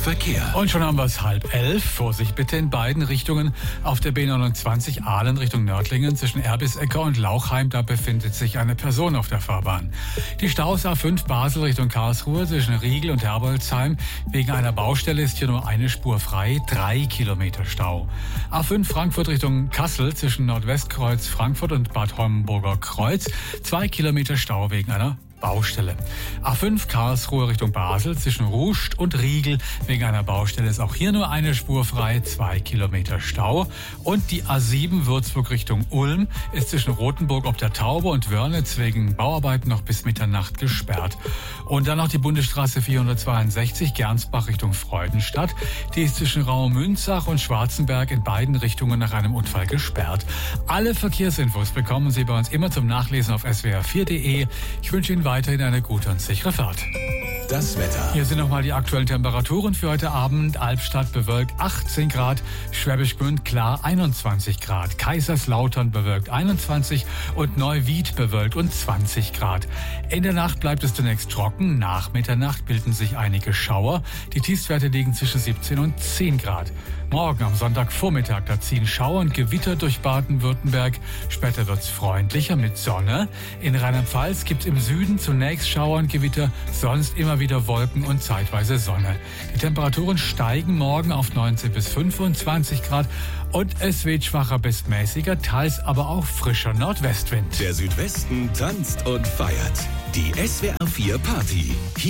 Verkehr. Und schon haben wir es 10:30. Vorsicht bitte in beiden Richtungen. Auf der B29 Aalen Richtung Nördlingen zwischen Erbisecker und Lauchheim, da befindet sich eine Person auf der Fahrbahn. Die Staus A5 Basel Richtung Karlsruhe zwischen Riegel und Herbolzheim. Wegen einer Baustelle ist hier nur eine Spur frei, 3 Kilometer Stau. A5 Frankfurt Richtung Kassel zwischen Nordwestkreuz Frankfurt und Bad Homburger Kreuz, 2 Kilometer Stau wegen einer Baustelle. A5 Karlsruhe Richtung Basel zwischen Ruscht und Riegel. Wegen einer Baustelle ist auch hier nur eine Spur frei, 2 Kilometer Stau. Und die A7 Würzburg Richtung Ulm ist zwischen Rothenburg ob der Taube und Wörnitz wegen Bauarbeiten noch bis Mitternacht gesperrt. Und dann noch die Bundesstraße 462 Gernsbach Richtung Freudenstadt. Die ist zwischen Raumünzach und Schwarzenberg in beiden Richtungen nach einem Unfall gesperrt. Alle Verkehrsinfos bekommen Sie bei uns immer zum Nachlesen auf swr4.de. Ich wünsche Ihnen weiterhin eine gute und sichere Fahrt. Das Wetter. Hier sind nochmal die aktuellen Temperaturen für heute Abend. Albstadt bewölkt 18 Grad, Schwäbisch Gmünd klar 21 Grad, Kaiserslautern bewölkt 21 und Neuwied bewölkt und 20 Grad. In der Nacht bleibt es zunächst trocken, nach Mitternacht bilden sich einige Schauer. Die Tiefstwerte liegen zwischen 17 und 10 Grad. Morgen am Sonntagvormittag, da ziehen Schauer und Gewitter durch Baden-Württemberg. Später wird's freundlicher mit Sonne. In Rheinland-Pfalz gibt's im Süden zunächst Schauer und Gewitter, sonst immer wieder Wolken und zeitweise Sonne. Die Temperaturen steigen morgen auf 19 bis 25 Grad und es weht schwacher bis mäßiger, teils aber auch frischer Nordwestwind. Der Südwesten tanzt und feiert. Die SWR 4 Party. Hier